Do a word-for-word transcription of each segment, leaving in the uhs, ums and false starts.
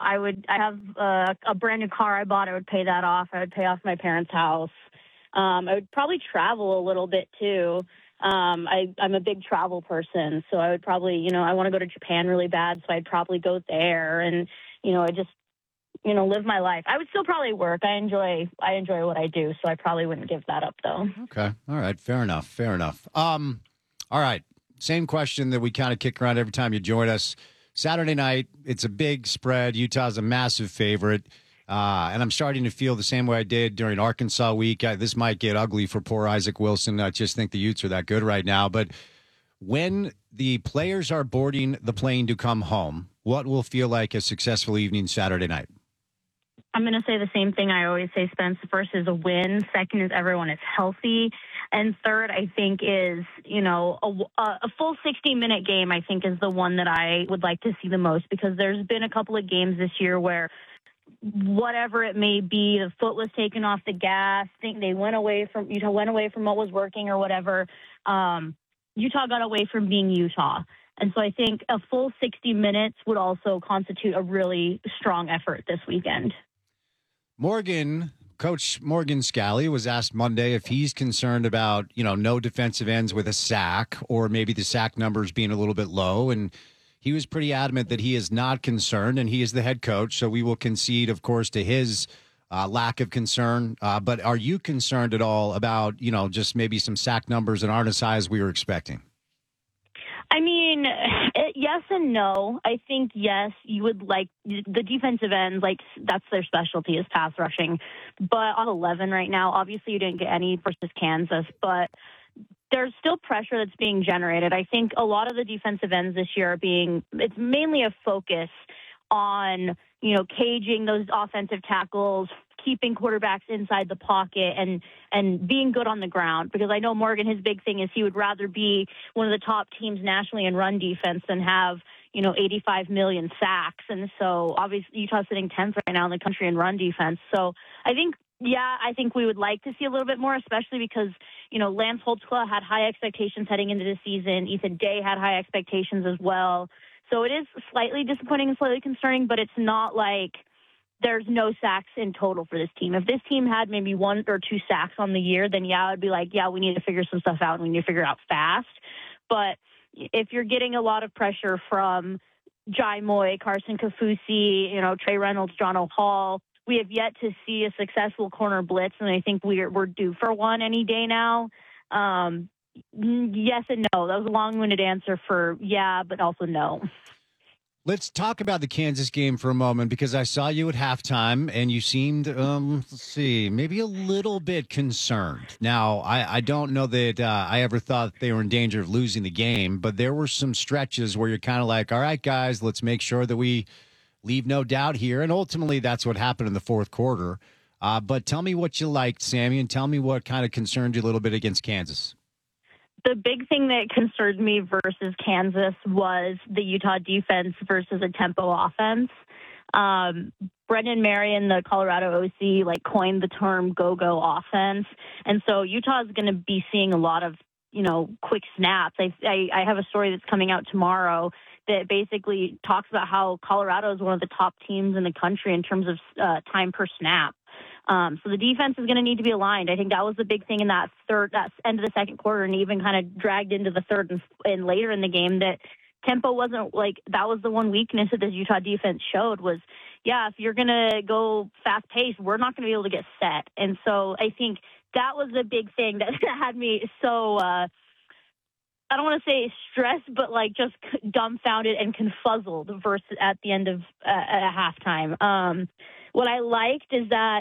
I would, I have uh, a brand new car I bought. I would pay that off. I would pay off my parents' house. Um, I would probably travel a little bit too. Um, I, I'm a big travel person, so I would probably, you know, I want to go to Japan really bad, so I'd probably go there and, you know, I just, you know, live my life. I would still probably work. I enjoy, I enjoy what I do, so I probably wouldn't give that up though. Okay. All right. Fair enough. Fair enough. Um, all right. Same question that we kind of kick around every time you join us. Saturday night, it's a big spread. Utah's a massive favorite. Uh, and I'm starting to feel the same way I did during Arkansas week. I, this might get ugly for poor Isaac Wilson. I just think the Utes are that good right now. But when the players are boarding the plane to come home, what will feel like a successful evening Saturday night? I'm going to say the same thing I always say, Spence. The first is a win. Second is everyone is healthy. And third, I think, is, you know, a, a full sixty-minute game, I think, is the one that I would like to see the most, because there's been a couple of games this year where whatever it may be, the foot was taken off the gas. I think they went away from, Utah went away from what was working or whatever. Um, Utah got away from being Utah. And so I think a full sixty minutes would also constitute a really strong effort this weekend. Morgan, Coach Morgan Scalley was asked Monday if he's concerned about, you know, no defensive ends with a sack, or maybe the sack numbers being a little bit low. And he was pretty adamant that he is not concerned, and he is the head coach. So we will concede, of course, to his uh, lack of concern. Uh, but are you concerned at all about, you know, just maybe some sack numbers that aren't as high as we were expecting? I mean, yes and no. I think, yes, you would like the defensive ends, like that's their specialty is pass rushing. But on eleven right now, obviously you didn't get any versus Kansas, but there's still pressure that's being generated. I think a lot of the defensive ends this year are being, it's mainly a focus on, you know, caging those offensive tackles, keeping quarterbacks inside the pocket, and and being good on the ground. Because I know Morgan, his big thing is he would rather be one of the top teams nationally in run defense than have, you know, eighty-five million sacks. And so obviously Utah's sitting tenth right now in the country in run defense. So I think, yeah, I think we would like to see a little bit more, especially because, you know, Lance Holtzclaw had high expectations heading into the season. Ethan Day had high expectations as well. So it is slightly disappointing and slightly concerning, but it's not like there's no sacks in total for this team. If this team had maybe one or two sacks on the year, then yeah, I'd be like, yeah, we need to figure some stuff out and we need to figure it out fast. But if you're getting a lot of pressure from Jai Moy, Carson Kafusi, you know, Trey Reynolds, John O'Hall, we have yet to see a successful corner blitz, and I think we're we're due for one any day now. Um, yes and no. That was a long-winded answer for yeah, but also no. Let's talk about the Kansas game for a moment, because I saw you at halftime and you seemed, um, let's see, maybe a little bit concerned. Now, I, I don't know that uh, I ever thought they were in danger of losing the game, but there were some stretches where you're kind of like, all right, guys, let's make sure that we leave no doubt here. And ultimately, that's what happened in the fourth quarter. Uh, but tell me what you liked, Sammy, and tell me what kind of concerned you a little bit against Kansas. The big thing that concerned me versus Kansas was the Utah defense versus a tempo offense. Um, Brendan Marion, the Colorado O C, like coined the term go-go offense. And so Utah is going to be seeing a lot of, you know, quick snaps. I, I, I have a story that's coming out tomorrow that basically talks about how Colorado is one of the top teams in the country in terms of uh, time per snap. Um, so the defense is going to need to be aligned. I think that was the big thing in that third, that end of the second quarter, and even kind of dragged into the third and, and later in the game, that tempo wasn't like, that was the one weakness that this Utah defense showed was, yeah, if you're going to go fast paced, we're not going to be able to get set. And so I think that was the big thing that had me so, uh, I don't want to say stressed, but like just dumbfounded and confuzzled versus at the end of uh, at halftime. Um, what I liked is that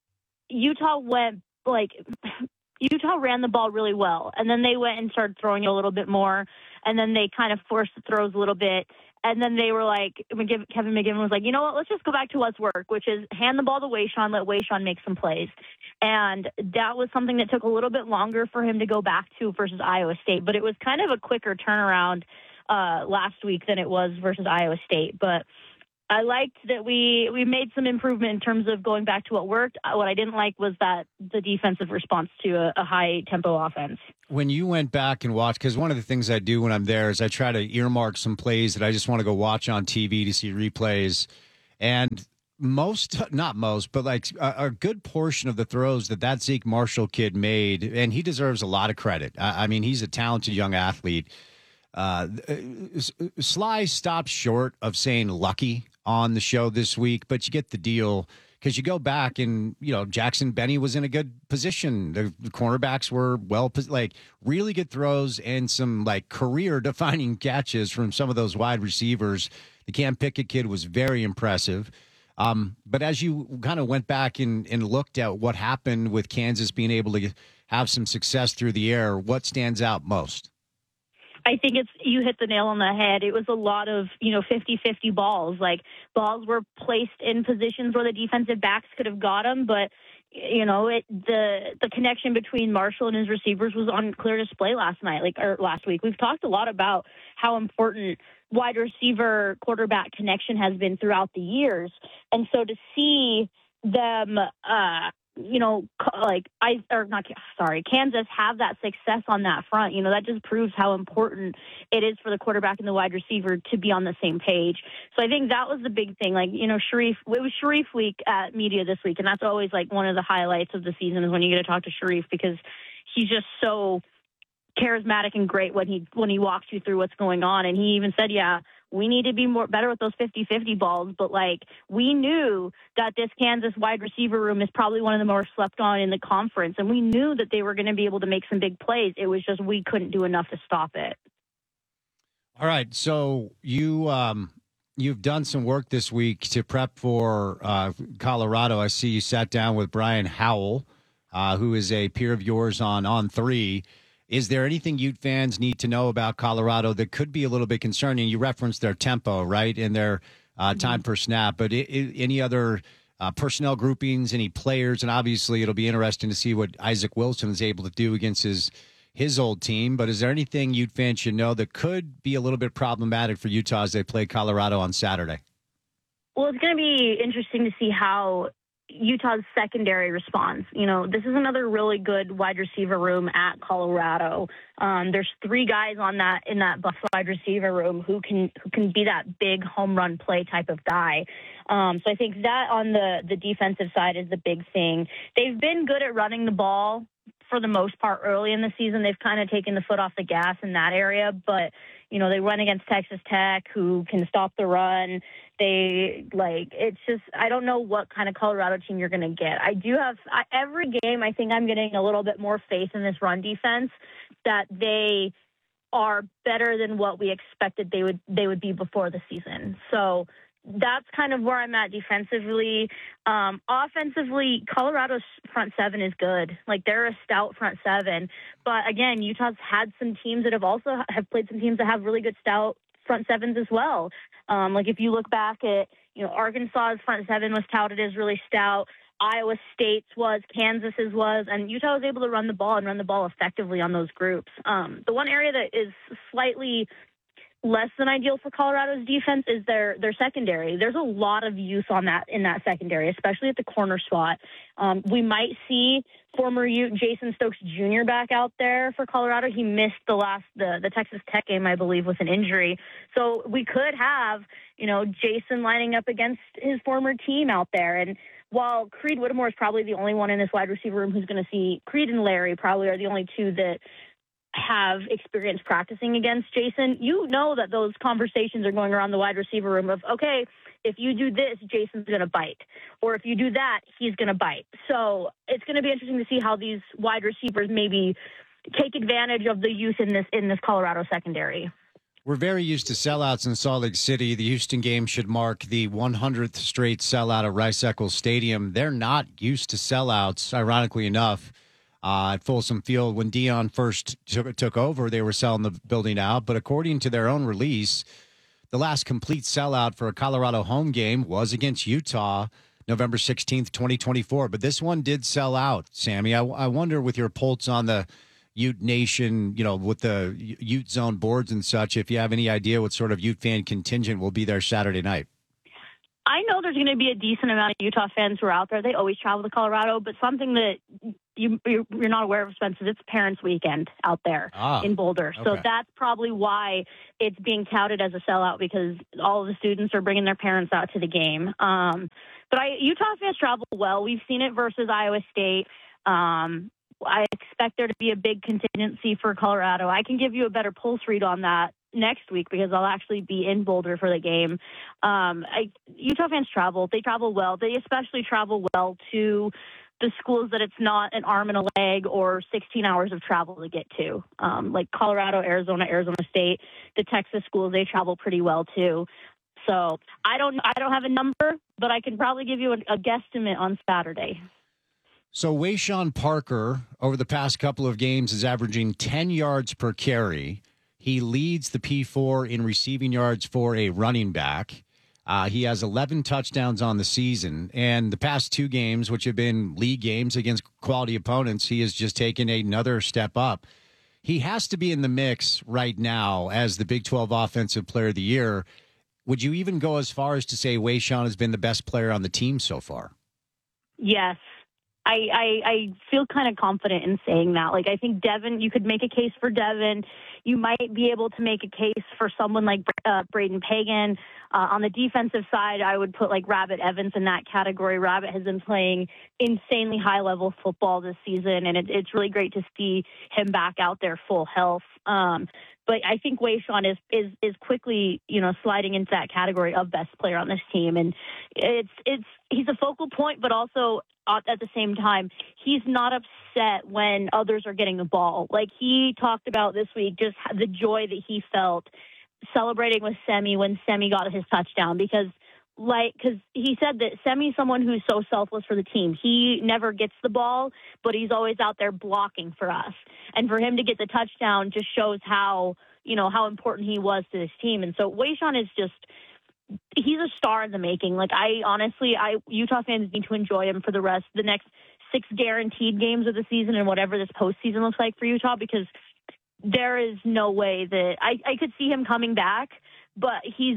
Utah went like Utah ran the ball really well, and then they went and started throwing it a little bit more, and then they kind of forced the throws a little bit, and then they were like, Kevin McGivern was like, you know what, let's just go back to what's worked, which is hand the ball to Wayshawn, let Wayshawn make some plays. And that was something that took a little bit longer for him to go back to versus Iowa State, but it was kind of a quicker turnaround uh, last week than it was versus Iowa State. But I liked that we, we made some improvement in terms of going back to what worked. What I didn't like was that the defensive response to a, a high-tempo offense. When you went back and watched, because one of the things I do when I'm there is I try to earmark some plays that I just want to go watch on T V to see replays. And most, not most, but like a, a good portion of the throws that that Zeke Marshall kid made, and he deserves a lot of credit. I, I mean, he's a talented young athlete. Uh, Sly stopped short of saying lucky on the show this week, but you get the deal because you go back and, you know, Jackson Benny was in a good position. The, the cornerbacks were well, like really good throws and some like career defining catches from some of those wide receivers. The Cam Pickett kid was very impressive. Um, but as you kind of went back and, and looked at what happened with Kansas being able to have some success through the air, what stands out most? I think it's you hit the nail on the head. It was a lot of, you know, fifty-fifty balls. Like, balls were placed in positions where the defensive backs could have got them, but, you know, it the the connection between Marshall and his receivers was on clear display last night, like or last week. We've talked a lot about how important wide receiver quarterback connection has been throughout the years, and so to see them, uh, you know, like I or not sorry, Kansas have that success on that front. You know, that just proves how important it is for the quarterback and the wide receiver to be on the same page. So I think that was the big thing. Like, you know, Sharif, it was Sharif week at media this week, and that's always like one of the highlights of the season is when you get to talk to Sharif because he's just so charismatic and great when he when he walks you through what's going on. And he even said, yeah, we need to be more better with those fifty-fifty balls, but like we knew that this Kansas wide receiver room is probably one of the more slept on in the conference, and we knew that they were going to be able to make some big plays. It was just we couldn't do enough to stop it. All right, so you um you've done some work this week to prep for uh, Colorado. I see you sat down with Brian Howell, uh, who is a peer of yours on On Three. Is there anything Ute fans need to know about Colorado that could be a little bit concerning? You referenced their tempo, right, and their uh, time mm-hmm. per snap, but it, it, any other uh, personnel groupings, any players, and obviously it'll be interesting to see what Isaac Wilson is able to do against his his old team. But is there anything Ute fans should know that could be a little bit problematic for Utah as they play Colorado on Saturday? Well, it's going to be interesting to see how Utah's secondary response. You know, this is another really good wide receiver room at Colorado. Um, there's three guys on that in that Buffs wide receiver room who can who can be that big home run play type of guy. Um, so I think that on the the defensive side is the big thing. They've been good at running the ball for the most part early in the season. They've kind of taken the foot off the gas in that area, but you know, they run against Texas Tech, who can stop the run. They, like, it's just, I don't know what kind of Colorado team you're going to get. I do have, I, every game, I think I'm getting a little bit more faith in this run defense, that they are better than what we expected they would they would be before the season. So that's kind of where I'm at defensively. Um, offensively, Colorado's front seven is good. Like, they're a stout front seven. But again, Utah's had some teams that have also have played some teams that have really good stout front sevens as well. Um, like if you look back at, you know, Arkansas's front seven was touted as really stout. Iowa State's was, Kansas's was, and Utah was able to run the ball and run the ball effectively on those groups. Um, the one area that is slightly less than ideal for Colorado's defense is their their secondary. There's a lot of youth on that in that secondary, especially at the corner spot. Um, we might see former Ute Jason Stokes Junior back out there for Colorado. He missed the last the the Texas Tech game, I believe, with an injury. So we could have, you know, Jason lining up against his former team out there. And while Creed Whittemore is probably the only one in this wide receiver room who's going to see, Creed and Larry probably are the only two that have experience practicing against Jason, you know that those conversations are going around the wide receiver room of, okay, if you do this, Jason's going to bite. Or if you do that, he's going to bite. So it's going to be interesting to see how these wide receivers maybe take advantage of the youth in this in this Colorado secondary. We're very used to sellouts in Salt Lake City. The Houston game should mark the one hundredth straight sellout at Rice-Eccles Stadium. They're not used to sellouts, ironically enough. Uh, at Folsom Field, when Dion first took, took over, they were selling the building out. But according to their own release, the last complete sellout for a Colorado home game was against Utah, November sixteenth, twenty twenty-four. But this one did sell out, Sammy. I, I wonder, with your pulse on the Ute Nation, you know, with the Ute Zone boards and such, if you have any idea what sort of Ute fan contingent will be there Saturday night. I know there's going to be a decent amount of Utah fans who are out there. They always travel to Colorado, but something that you, you're not aware of, Spence, is it's Parents' Weekend out there ah, in Boulder. okay. So that's probably why it's being touted as a sellout, because all of the students are bringing their parents out to the game. Um, but I, Utah fans travel well. We've seen it versus Iowa State. Um, I expect there to be a big contingency for Colorado. I can give you a better pulse read on that next week because I'll actually be in Boulder for the game. Um, I, Utah fans travel. They travel well. They especially travel well to the schools that it's not an arm and a leg or sixteen hours of travel to get to, um, like Colorado, Arizona, Arizona State. The Texas schools, they travel pretty well too. So I don't, I don't have a number, but I can probably give you a, a guesstimate on Saturday. So Wayshawn Parker, over the past couple of games, is averaging ten yards per carry. He leads the P four in receiving yards for a running back. Uh, he has eleven touchdowns on the season. And the past two games, which have been league games against quality opponents, he has just taken another step up. He has to be in the mix right now as the Big twelve Offensive Player of the Year. Would you even go as far as to say Wayshawn has been the best player on the team so far? Yes. I, I, I feel kind of confident in saying that. Like, I think Devin, you could make a case for Devin. You might be able to make a case for someone like uh, Braden Pagan. Uh, on the defensive side, I would put like Rabbit Evans in that category. Rabbit has been playing insanely high-level football this season, and it, it's really great to see him back out there full health. Um, but I think Wayshawn is, is is quickly, you know, sliding into that category of best player on this team, and it's it's he's a focal point, but also at the same time, he's not upset when others are getting the ball. Like he talked about this week, just the joy that he felt celebrating with Semi when Semi got his touchdown, because like, because he said that Semi's someone who's so selfless for the team. He never gets the ball, but he's always out there blocking for us. And for him to get the touchdown just shows how, you know, how important he was to this team. And so Wayshawn is just, he's a star in the making. Like, I honestly, I Utah fans need to enjoy him for the rest, the next six guaranteed games of the season and whatever this postseason looks like for Utah, because there is no way that I, I could see him coming back, but he's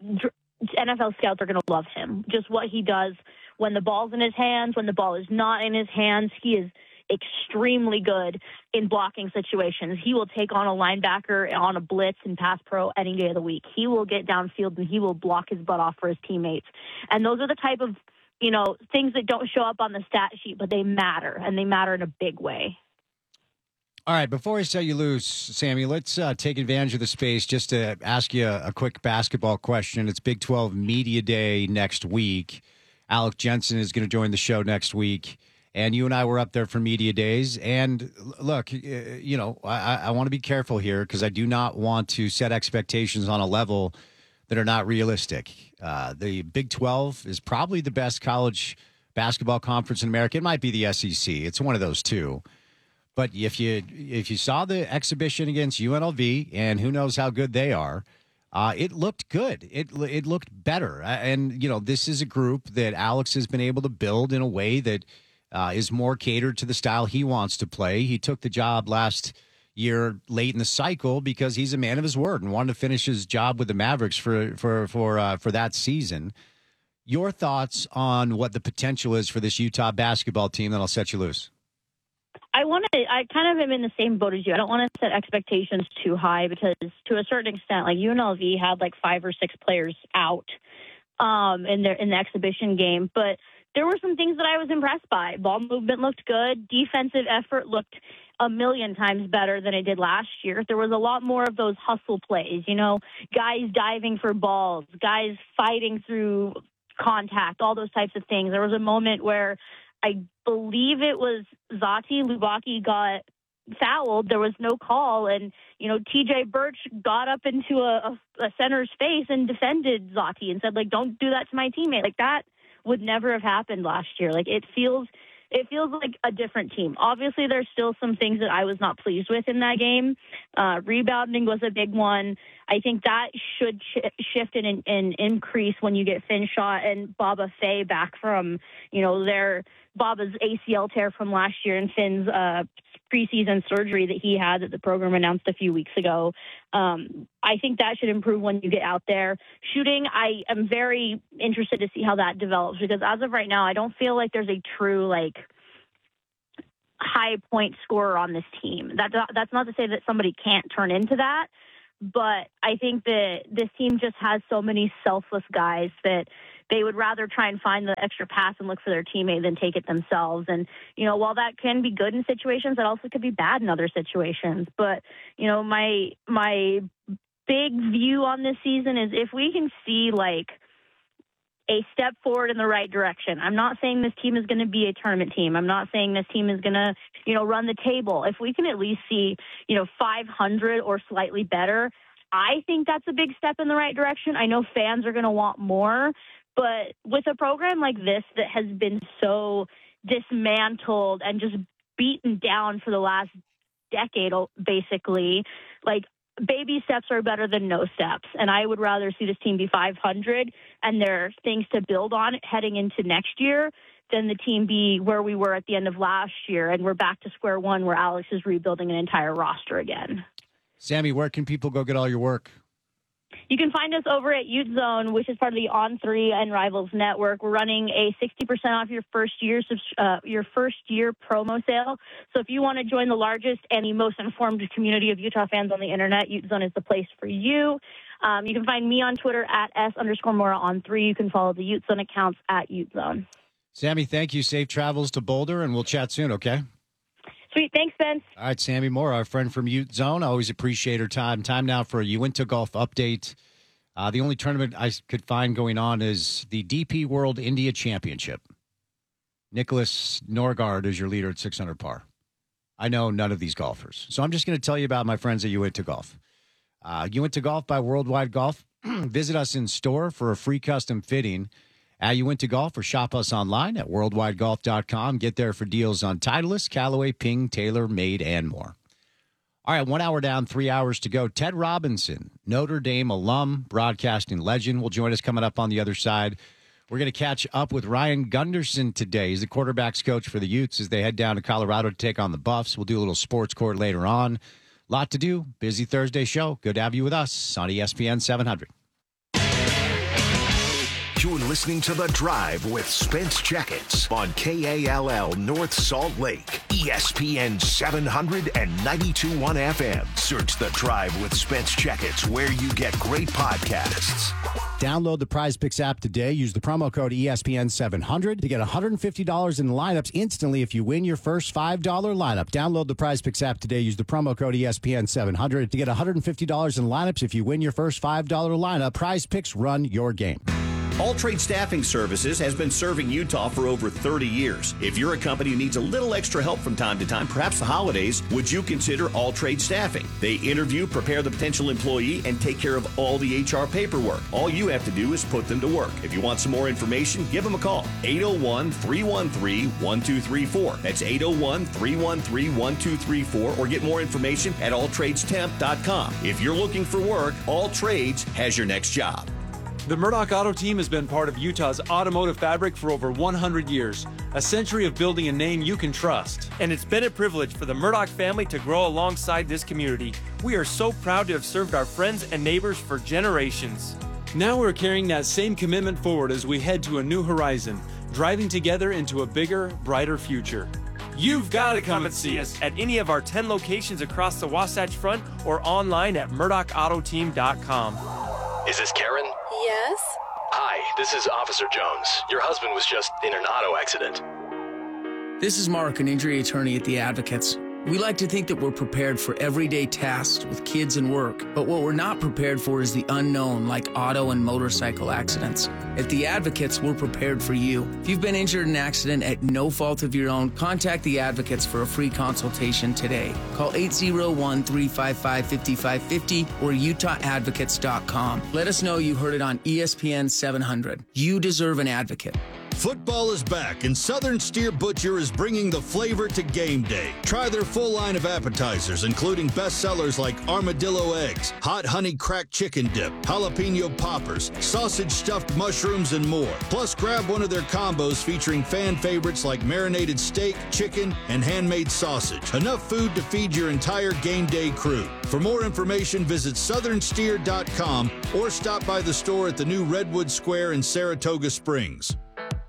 N F L scouts are going to love him. Just what he does when the ball's in his hands, when the ball is not in his hands, he is extremely good in blocking situations. He will take on a linebacker on a blitz and pass pro any day of the week. He will get downfield and he will block his butt off for his teammates. And those are the type of, you know, things that don't show up on the stat sheet, but they matter, and they matter in a big way. All right, before I set you loose, Sammy, let's uh, take advantage of the space just to ask you a, a quick basketball question. It's Big twelve Media Day next week. Alec Jensen is going to join the show next week. And you and I were up there for media days. And look, you know, I, I want to be careful here because I do not want to set expectations on a level that are not realistic. Uh, the Big twelve is probably the best college basketball conference in America. It might be the S E C. It's one of those two. But if you if you saw the exhibition against U N L V, and who knows how good they are, uh, it looked good. It it looked better. And, you know, this is a group that Alex has been able to build in a way that Uh, is more catered to the style he wants to play. He took the job last year late in the cycle because he's a man of his word and wanted to finish his job with the Mavericks for for for uh, for that season. Your thoughts on what the potential is for this Utah basketball team? Then I'll set you loose. I want to. I kind of am in the same boat as you. I don't want to set expectations too high because, to a certain extent, like U N L V had like five or six players out um, in their in the exhibition game, but there were some things that I was impressed by. Ball movement looked good. Defensive effort looked a million times better than it did last year. There was a lot more of those hustle plays, you know, guys diving for balls, guys fighting through contact, all those types of things. There was a moment where I believe it was Zati Lubaki got fouled. There was no call. And, you know, T J Birch got up into a, a center's face and defended Zati and said, like, don't do that to my teammate. Like, that would never have happened last year. Like, it feels, it feels like a different team. Obviously, there's still some things that I was not pleased with in that game. Uh, rebounding was a big one. I think that should sh- shift and, and increase when you get Finshaw and Baba Faye back from, you know, their Baba's A C L tear from last year and Finn's uh, preseason surgery that he had that the program announced a few weeks ago. Um, I think that should improve when you get out there. Shooting, I am very interested to see how that develops because as of right now, I don't feel like there's a true, like, high point scorer on this team. That, that's not to say that somebody can't turn into that, but I think that this team just has so many selfless guys that they would rather try and find the extra pass and look for their teammate than take it themselves. And, you know, while that can be good in situations, it also could be bad in other situations. But, you know, my my big view on this season is if we can see, like, a step forward in the right direction. I'm not saying this team is going to be a tournament team. I'm not saying this team is going to, you know, run the table. If we can at least see, you know, five hundred or slightly better, I think that's a big step in the right direction. I know fans are going to want more, but with a program like this that has been so dismantled and just beaten down for the last decade, basically, like, baby steps are better than no steps. And I would rather see this team be five hundred and there are things to build on heading into next year than the team be where we were at the end of last year. And we're back to square one where Alex is rebuilding an entire roster again. Sammy, where can people go get all your work? You can find us over at Ute Zone, which is part of the On three and Rivals Network. We're running a sixty percent off your first year uh, your first year promo sale. So if you want to join the largest and the most informed community of Utah fans on the internet, Ute Zone is the place for you. Um, you can find me on Twitter at S underscore Mora on three. You can follow the Ute Zone accounts at Ute Zone. Sammy, thank you. Safe travels to Boulder, and we'll chat soon, okay? Sweet. Thanks, Ben. All right, Sammy Moore, our friend from Ute Zone. I always appreciate her time. Time now for a Uinta Golf update. Uh, the only tournament I could find going on is the D P World India Championship. Nicholas Norgard is your leader at six hundred par. I know none of these golfers. So I'm just going to tell you about my friends at Uinta Golf. Uh, Uinta Golf by Worldwide Golf. Visit us in store for a free custom fitting at Uinta Golf or shop us online at worldwide golf dot com. Get there for deals on Titleist, Callaway, Ping, Taylor, Made, and more. All right, one hour down, three hours to go. Ted Robinson, Notre Dame alum, broadcasting legend, will join us coming up on the other side. We're going to catch up with Ryan Gunderson today. He's the quarterback's coach for the Utes as they head down to Colorado to take on the Buffs. We'll do a little sports court later on. Lot to do. Busy Thursday show. Good to have you with us on E S P N seven hundred. You're listening to The Drive with Spence Jackets on K A L L North Salt Lake, E S P N seven hundred and ninety-two point one F M. Search The Drive with Spence Jackets where you get great podcasts. Download the Prize Picks app today. Use the promo code E S P N seven hundred to get one hundred fifty dollars in lineups instantly if you win your first five dollars lineup. Download the Prize Picks app today. Use the promo code E S P N seven hundred to get one hundred fifty dollars in lineups if you win your first five dollars lineup. Prize Picks, run your game. All Trade Staffing Services has been serving Utah for over thirty years. If you're a company who needs a little extra help from time to time, perhaps the holidays, would you consider All Trade Staffing? They interview, prepare the potential employee, and take care of all the H R paperwork. All you have to do is put them to work. If you want some more information, give them a call. eight oh one, three one three, one two three four. That's eight oh one, three one three, one two three four, or get more information at all trades temp dot com. If you're looking for work, All Trades has your next job. The Murdoch Auto Team has been part of Utah's automotive fabric for over one hundred years, a century of building a name you can trust. And it's been a privilege for the Murdoch family to grow alongside this community. We are so proud to have served our friends and neighbors for generations. Now we're carrying that same commitment forward as we head to a new horizon, driving together into a bigger, brighter future. You've got to come and see us at any of our ten locations across the Wasatch Front or online at murdoch auto team dot com. Is this Karen? Yes? Hi, this is Officer Jones. Your husband was just in an auto accident. This is Mark, an injury attorney at The Advocates. We like to think that we're prepared for everyday tasks with kids and work, but what we're not prepared for is the unknown, like auto and motorcycle accidents. At The Advocates, we're prepared for you. If you've been injured in an accident at no fault of your own, contact The Advocates for a free consultation today. Call eight oh one, three five five, five five five zero or utah advocates dot com. Let us know you heard it on E S P N seven hundred. You deserve an advocate. Football is back, and Southern Steer Butcher is bringing the flavor to game day. Try their full line of appetizers, including bestsellers like armadillo eggs, hot honey cracked chicken dip, jalapeno poppers, sausage stuffed mushrooms, and more. Plus, grab one of their combos featuring fan favorites like marinated steak, chicken, and handmade sausage. Enough food to feed your entire game day crew. For more information, visit southern steer dot com or stop by the store at the new Redwood Square in Saratoga Springs.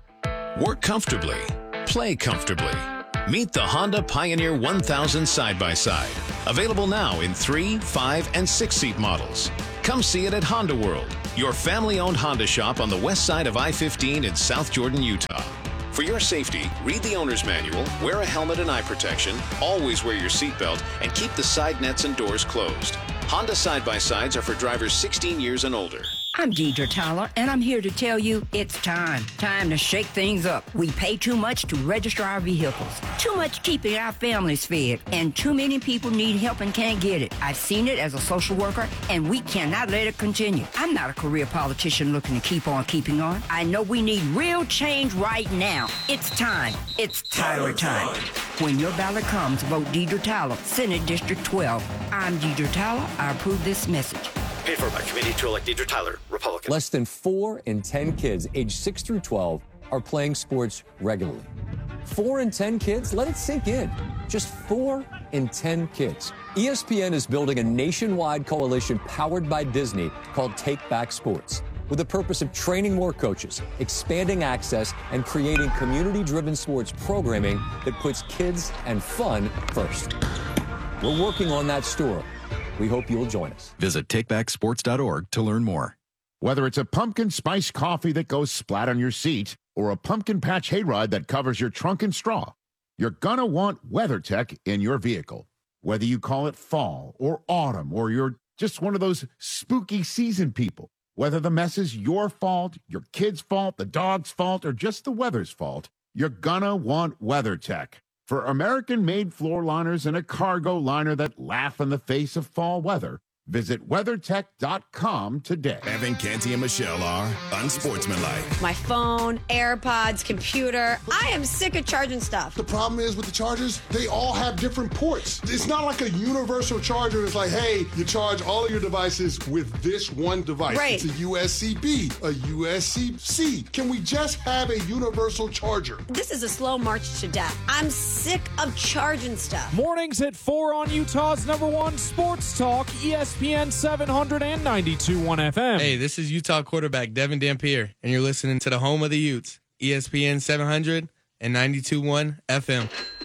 Work comfortably. Play comfortably. Meet the Honda Pioneer one thousand side-by-side. Available now in three, five, and six-seat models. Come see it at Honda World, your family-owned Honda shop on the west side of I fifteen in South Jordan, Utah. For your safety, read the owner's manual, wear a helmet and eye protection, always wear your seatbelt, and keep the side nets and doors closed. Honda side-by-sides are for drivers sixteen years and older. I'm Deidre Tyler, and I'm here to tell you it's time. Time to shake things up. We pay too much to register our vehicles, too much keeping our families fed, and too many people need help and can't get it. I've seen it as a social worker, and we cannot let it continue. I'm not a career politician looking to keep on keeping on. I know we need real change right now. It's time. It's Tyler time. When your ballot comes, vote Deidre Tyler, Senate District twelve. I'm Deidre Tyler. I approve this message. Paid for by committee to elect Deidre Tyler, Republican. Less than four in ten kids aged six through twelve are playing sports regularly. Four in ten kids? Let it sink in. Just four in ten kids. E S P N is building a nationwide coalition powered by Disney called Take Back Sports, with the purpose of training more coaches, expanding access, and creating community-driven sports programming that puts kids and fun first. We're working on that story. We hope you'll join us. Visit take back sports dot org to learn more. Whether it's a pumpkin spice coffee that goes splat on your seat or a pumpkin patch hayride that covers your trunk and straw, you're gonna want WeatherTech in your vehicle. Whether you call it fall or autumn or you're just one of those spooky season people, whether the mess is your fault, your kid's fault, the dog's fault, or just the weather's fault, you're gonna want WeatherTech. For American-made floor liners and a cargo liner that laugh in the face of fall weather, visit weathertech dot com today. Evan, Canty, and Michelle are unsportsmanlike. My phone, AirPods, computer. I am sick of charging stuff. The problem is with the chargers, they all have different ports. It's not like a universal charger. It's like, hey, you charge all of your devices with this one device. Right. It's a U S B B, a U S B C. Can we just have a universal charger? This is a slow march to death. I'm sick of charging stuff. Mornings at four on Utah's number one sports talk, E S P N seven hundred and ninety-two point one F M. Hey, this is Utah quarterback Devin Dampier, and you're listening to the home of the Utes, E S P N seven hundred and ninety-two point one F M.